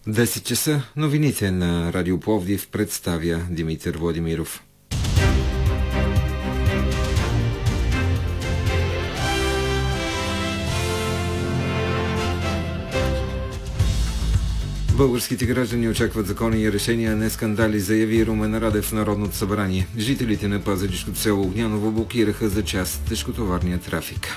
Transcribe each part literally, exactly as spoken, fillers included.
десет часа новините на Радио Пловдив представя Димитър Владимиров. Българските граждани очакват закони и решения, а не скандали, заяви Румен Радев в Народното събрание. Жителите на пазарджишкото село Огняново блокираха за час тежкотоварния трафик.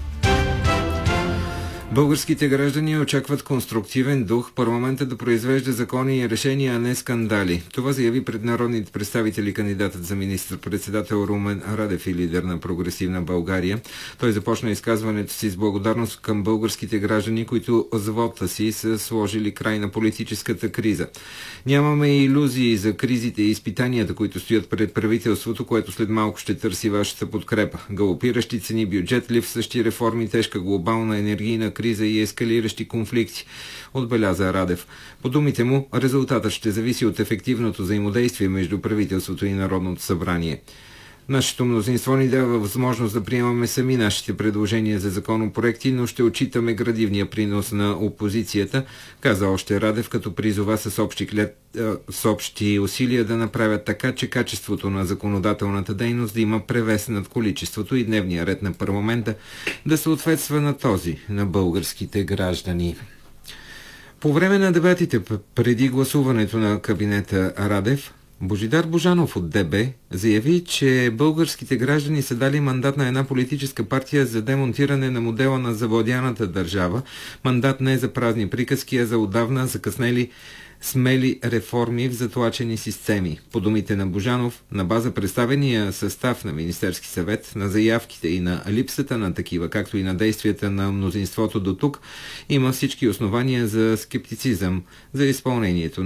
Българските граждани очакват конструктивен дух, парламента да произвежда закони и решения, а не скандали. Това заяви пред народните представители кандидатът за министър-председател Румен Радев и лидер на Прогресивна България. Той започна изказването си с благодарност към българските граждани, които с вота си са сложили край на политическата криза. Нямаме илюзии за кризите и изпитанията, които стоят пред правителството, което след малко ще търси вашата подкрепа. Галопиращи цени, бюджет, липсващи реформи, тежка глобална енергийна криза и ескалиращи конфликти, отбеляза Радев. По думите му, резултатът ще зависи от ефективното взаимодействие между правителството и Народното събрание. Нашето мнозинство ни дава възможност да приемаме сами нашите предложения за законопроекти, но ще отчитаме градивния принос на опозицията, каза още Радев, като призова с общи, клет... с общи усилия да направят така, че качеството на законодателната дейност да има превес над количеството и дневния ред на парламента да съответства на този на българските граждани. По време на дебатите преди гласуването на кабинета Радев, Божидар Божанов от ДБ заяви, че българските граждани са дали мандат на една политическа партия за демонтиране на модела на завладяната държава. Мандат не за празни приказки, а за отдавна закъснели смели реформи в затлачени системи. По думите на Божанов, на база представения състав на Министерски съвет, на заявките и на липсата на такива, както и на действията на мнозинството до тук, има всички основания за скептицизъм за изпълнението